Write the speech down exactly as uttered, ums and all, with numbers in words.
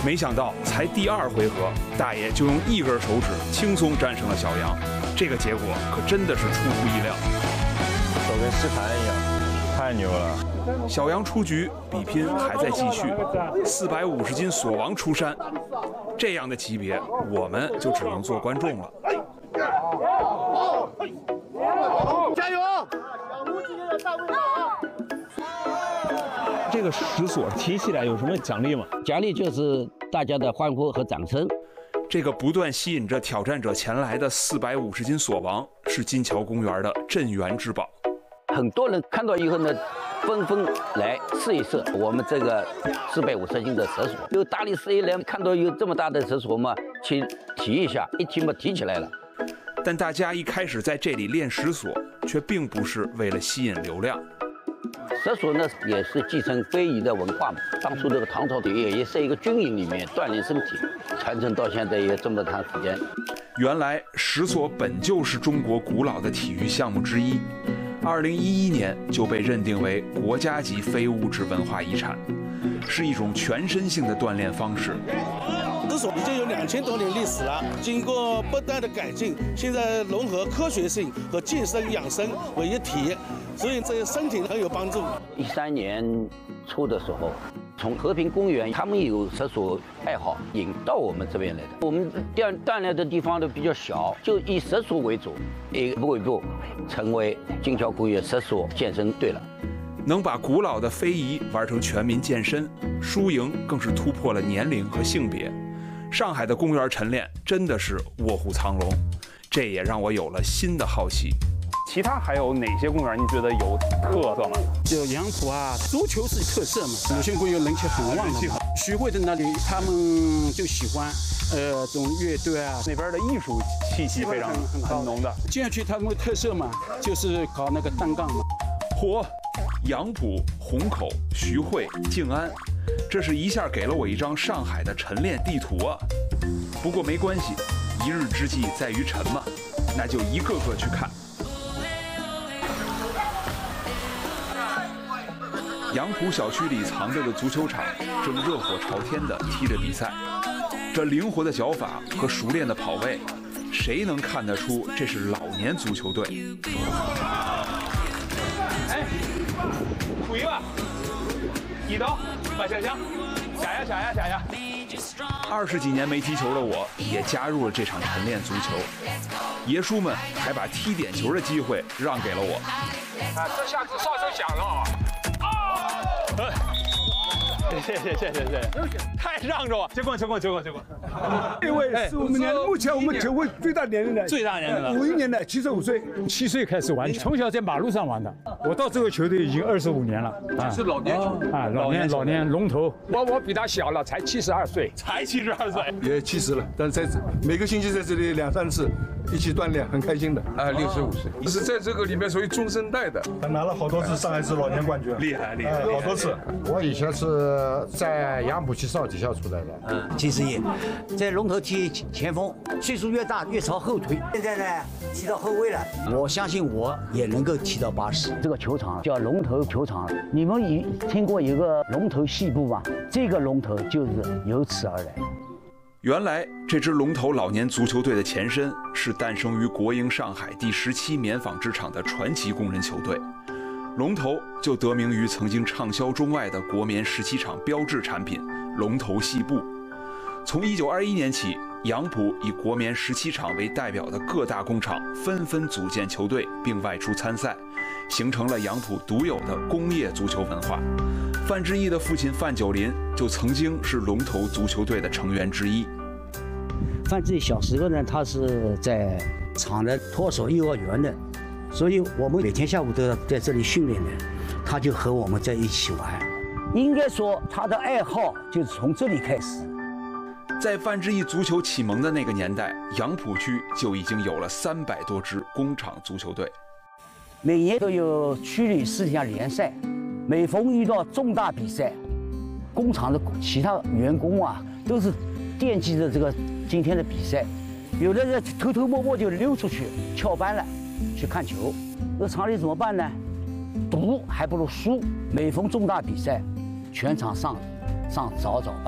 没想到才第二回合，大爷就用一根手指轻松战胜了小杨，这个结果可真的是出乎意料。 手跟试盘一样，太牛了！ 小杨出局，比拼还在继续。四百五十斤锁王出山，这样的级别，我们就只能做观众了。 加油！ 这个石锁提起来有什么奖励吗？ 奖励就是大家的欢呼和掌声。 这个不断吸引着挑战者前来的四百五十斤锁王，是金桥公园的镇园之宝。 很多人看到以后呢，纷纷来试一试我们这个四百五十斤的蛇锁。有大力士一来看到有这么大的蛇锁嘛，去提一下，一提嘛提起来了。 但大家一开始在这里练石锁，却并不是为了吸引流量。 蛇锁呢，也是继承非遗的文化嘛。当初这个唐朝的也也是一个军营里面锻炼身体，传承到现在也这么长时间。 原来石锁本就是中国古老的体育项目之一，二零一一年就被认定为国家级非物质文化遗产，是一种全身性的锻炼方式。 石锁已经有两千多年历史了，经过不断的改进，现在融合科学性和健身养生为一体，所以对身体很有帮助。 一三年初的时候，从和平公园他们有蛇锁爱好引到我们这边来的。我们锻锻炼的地方都比较小，就以蛇锁为主，一步一步成为金桥公园蛇锁健身队了。 能把古老的非遗玩成全民健身，输赢更是突破了年龄和性别。上海的公园晨练真的是卧虎藏龙，这也让我有了新的好奇。 其他还有哪些公园你觉得有特色吗？ 就杨浦啊，足球是特色嘛，鲁迅公园人气很旺的嘛。徐汇的那里他们就喜欢，呃，这种乐队啊， 那边的艺术气息非常很浓的。 接下去他们的特色嘛，就是搞那个单杠嘛。 嚯，杨浦、虹口、徐汇、静安，这是一下给了我一张上海的晨练地图啊！不过没关系，一日之计在于晨嘛，那就一个个去看。杨浦小区里藏着的足球场正热火朝天地踢着比赛，这灵活的脚法和熟练的跑位，谁能看得出这是老年足球队？ 哎，数一吧，一刀，把下枪，下呀下呀下呀！ 二十几年没踢球的我，也加入了这场晨练足球。爷叔们还把踢点球的机会让给了我。 啊，这下子哨声响了啊！谢谢谢谢谢谢，太让着我，结棍结棍结棍结棍！ 这位是我们年目前我们球会最大年龄的， 最大年龄的， 五一年的，七十五岁， 七岁开始玩，从小在马路上玩的。我到这个球队已经二十五年了，啊， 是老年球啊，老年老年龙头。 我我比他小了，才七十二岁， 才七十二岁， 也七十了，但是在每个星期在这里两三次一起锻炼，很开心的。 啊，六十五岁，你是在这个里面属于中生代的。 他拿了好多次上海市老年冠军， 厉害厉害， 好多次。 我以前是在杨浦区少体校出来的， 嗯，七十一，在龙头踢前锋，岁数越大越朝后退。现在呢，踢到后卫了，我相信我也能够踢到八十。 这个球场叫龙头球场，你们有听过一个龙头戏部吗？这个龙头就是由此而来。 原来这支龙头老年足球队的前身是诞生于国营上海第十七棉纺织厂的传奇工人球队。龙头就得名于曾经畅销中外的国棉十七厂标志产品龙头细布。从一九二一年起，杨浦以国棉十七厂为代表的各大工厂纷纷组建球队并外出参赛，形成了杨浦独有的工业足球文化。范志毅的父亲范九龄就曾经是龙头足球队的成员之一。 范志毅小时候呢，他是在厂的托手幼儿园的，所以我们每天下午都要在这里训练的，他就和我们在一起玩。应该说他的爱好就是从这里开始。 在范志毅足球启蒙的那个年代，杨浦区就已经有了三百多支工厂足球队。 每年都有区里四项联赛，每逢遇到重大比赛，工厂的其他员工啊都是惦记着这个今天的比赛，有的人偷偷摸摸就溜出去翘班了，去看球。那厂里怎么办呢？赌还不如输。每逢重大比赛，全场上上早早班。